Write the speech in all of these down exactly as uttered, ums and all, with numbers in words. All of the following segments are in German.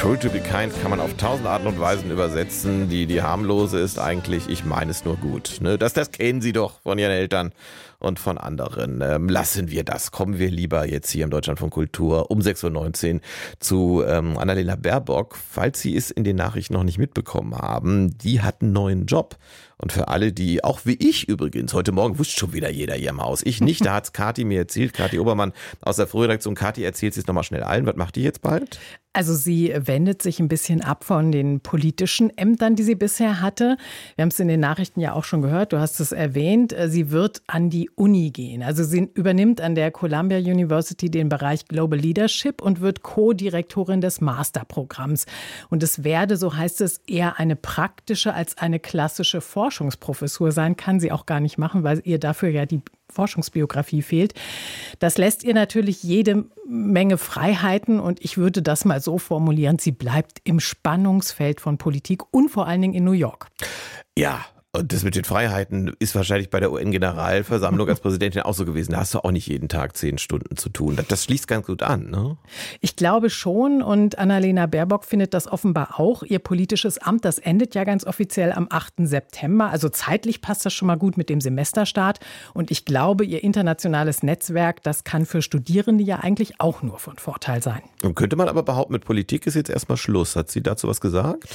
Cruel to be kind kann man auf tausend Arten und Weisen übersetzen. Die, die harmlose ist eigentlich, ich meine es nur gut. Ne? Das, das kennen Sie doch von Ihren Eltern und von anderen. Ähm, lassen wir das. Kommen wir lieber jetzt hier im Deutschlandfunk Kultur um sechs Uhr neunzehn zu ähm, Annalena Baerbock. Falls Sie es in den Nachrichten noch nicht mitbekommen haben, die hat einen neuen Job. Und für alle, die, auch wie ich übrigens, heute Morgen wusste schon wieder jeder hier im Haus. Ich nicht, da hat's Kathi mir erzählt, Kathi Obermann aus der Frühredaktion. Kathi erzählt sie es nochmal schnell allen. Was macht die jetzt bald? Also sie wendet sich ein bisschen ab von den politischen Ämtern, die sie bisher hatte. Wir haben es in den Nachrichten ja auch schon gehört, du hast es erwähnt. Sie wird an die Uni gehen. Also sie übernimmt an der Columbia University den Bereich Global Leadership und wird Co-Direktorin des Masterprogramms. Und es werde, so heißt es, eher eine praktische als eine klassische Forschungsprofessur sein. Kann sie auch gar nicht machen, weil ihr dafür ja die Forschungsbiografie fehlt. Das lässt ihr natürlich jede Menge Freiheiten und ich würde das mal so formulieren, sie bleibt im Spannungsfeld von Politik und vor allen Dingen in New York. Ja. Und das mit den Freiheiten ist wahrscheinlich bei der U N-Generalversammlung als Präsidentin auch so gewesen. Da hast du auch nicht jeden Tag zehn Stunden zu tun. Das, das schließt ganz gut an, ne? Ich glaube schon. Und Annalena Baerbock findet das offenbar auch. Ihr politisches Amt, das endet ja ganz offiziell am achten September. Also zeitlich passt das schon mal gut mit dem Semesterstart. Und ich glaube, ihr internationales Netzwerk, das kann für Studierende ja eigentlich auch nur von Vorteil sein. Und könnte man aber behaupten, mit Politik ist jetzt erstmal Schluss. Hat sie dazu was gesagt?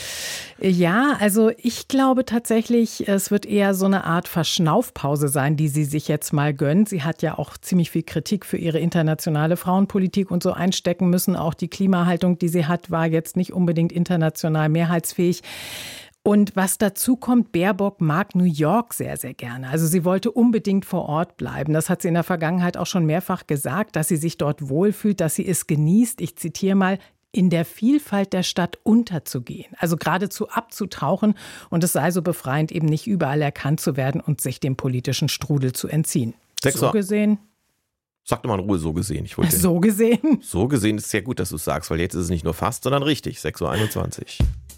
Ja, also ich glaube tatsächlich, es wird eher so eine Art Verschnaufpause sein, die sie sich jetzt mal gönnt. Sie hat ja auch ziemlich viel Kritik für ihre internationale Frauenpolitik und so einstecken müssen. Auch die Klimahaltung, die sie hat, war jetzt nicht unbedingt international mehrheitsfähig. Und was dazu kommt, Baerbock mag New York sehr, sehr gerne. Also sie wollte unbedingt vor Ort bleiben. Das hat sie in der Vergangenheit auch schon mehrfach gesagt, dass sie sich dort wohlfühlt, dass sie es genießt. Ich zitiere mal: in der Vielfalt der Stadt unterzugehen, also geradezu abzutauchen, und es sei so befreiend, eben nicht überall erkannt zu werden und sich dem politischen Strudel zu entziehen. Sechs so gesehen. Sag doch mal in Ruhe, so gesehen. Ich wollte so gesehen. So gesehen ist sehr gut, dass du es sagst, weil jetzt ist es nicht nur fast, sondern richtig. sechs Uhr einundzwanzig.